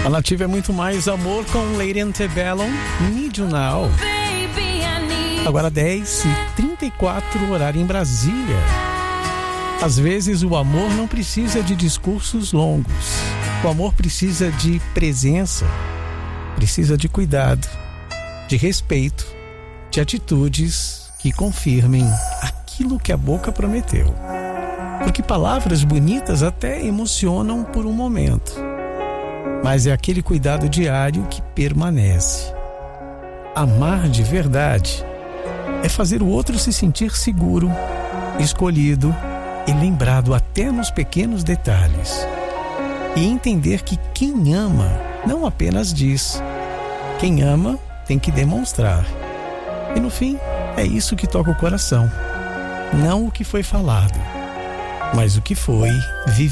A Nativa é muito mais amor com Lady Antebellum, Need You Now. Agora 10h34, horário em Brasília. Às vezes o amor não precisa de discursos longos. O amor precisa de presença, precisa de cuidado, de respeito, de atitudes que confirmem aquilo que a boca prometeu. Porque palavras bonitas até emocionam por um momento, mas é aquele cuidado diário que permanece. Amar de verdade é fazer o outro se sentir seguro, escolhido e lembrado até nos pequenos detalhes. E entender que quem ama não apenas diz. Quem ama tem que demonstrar. E no fim, é isso que toca o coração. Não o que foi falado, mas o que foi vivido.